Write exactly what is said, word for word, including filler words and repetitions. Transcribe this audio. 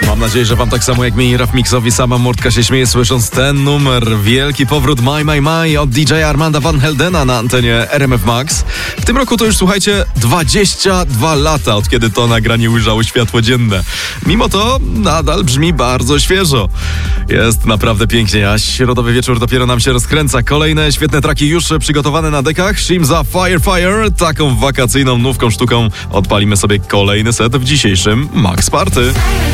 Mam nadzieję, że wam tak samo jak mi i Rafmixowi sama mordka się śmieje, słysząc ten numer. Wielki powrót My My My od D J Armanda Van Heldena na antenie R M F Max. W tym roku to już, słuchajcie, dwadzieścia dwa lata, od kiedy to nagranie ujrzało światło dzienne. Mimo to nadal brzmi bardzo świeżo. Jest naprawdę pięknie, a środowy wieczór dopiero nam się rozkręca. Kolejne świetne traki już przygotowane na dekach. Shimza Fire Fire. Taką wakacyjną nówką sztuką odpalimy sobie kolejny set w dzisiejszym Max Party.